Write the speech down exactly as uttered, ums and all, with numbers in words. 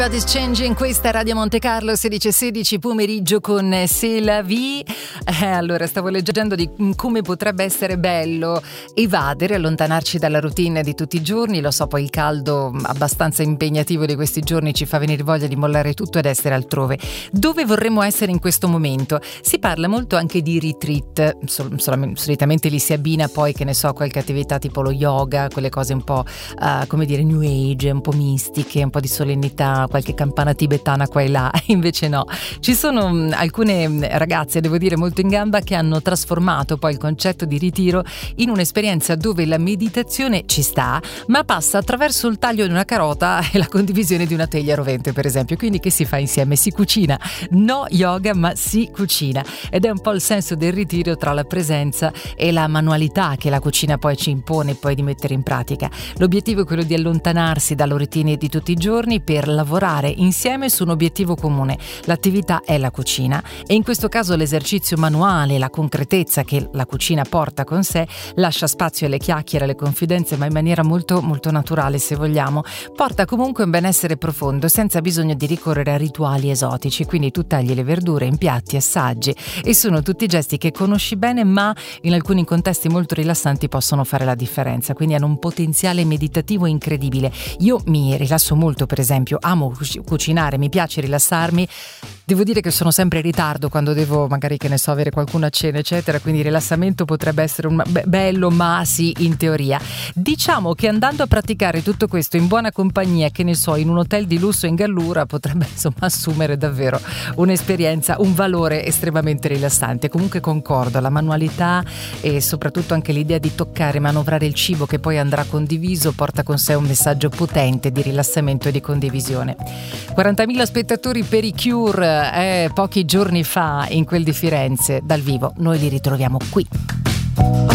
God is Changing, questa è Radio Monte Carlo, sedici e sedici pomeriggio con C'est la vie. Eh, allora, stavo leggendo di come potrebbe essere bello evadere, allontanarci dalla routine di tutti i giorni. Lo so, poi il caldo abbastanza impegnativo di questi giorni ci fa venire voglia di mollare tutto ed essere altrove. Dove vorremmo essere in questo momento? Si parla molto anche di retreat, sol- sol- solitamente li si abbina poi, che ne so, qualche attività tipo lo yoga, quelle cose un po' uh, come dire new age, un po' mistiche, un po' di solennità, qualche campana tibetana qua e là. Invece no, ci sono mh, alcune ragazze, devo dire molto in gamba, che hanno trasformato poi il concetto di ritiro in un'esperienza dove la meditazione ci sta, ma passa attraverso il taglio di una carota e la condivisione di una teglia rovente, per esempio. Quindi che si fa insieme? Si cucina, no yoga ma si cucina, ed è un po' il senso del ritiro, tra la presenza e la manualità che la cucina poi ci impone poi di mettere in pratica. L'obiettivo è quello di allontanarsi dalla routine di tutti i giorni per lavorare insieme su un obiettivo comune. L'attività è la cucina e in questo caso l'esercizio manuale, la concretezza che la cucina porta con sé, lascia spazio alle chiacchiere, alle confidenze, ma in maniera molto molto naturale, se vogliamo. Porta comunque un benessere profondo senza bisogno di ricorrere a rituali esotici. Quindi tu tagli le verdure in piatti, assaggi, e sono tutti gesti che conosci bene, ma in alcuni contesti molto rilassanti possono fare la differenza. Quindi hanno un potenziale meditativo incredibile. Io mi rilasso molto, per esempio, amo cucinare, mi piace rilassarmi. Devo dire che sono sempre in ritardo quando devo, magari, che ne so, avere qualcuno a cena, eccetera, quindi il rilassamento potrebbe essere un be- bello, ma sì, in teoria. Diciamo che andando a praticare tutto questo in buona compagnia, che ne so, in un hotel di lusso in Gallura, potrebbe insomma assumere davvero un'esperienza, un valore estremamente rilassante. Comunque concordo, la manualità e soprattutto anche l'idea di toccare, manovrare il cibo che poi andrà condiviso, porta con sé un messaggio potente di rilassamento e di condivisione. quarantamila spettatori per i Cure eh, pochi giorni fa in quel di Firenze dal vivo. Noi li ritroviamo qui.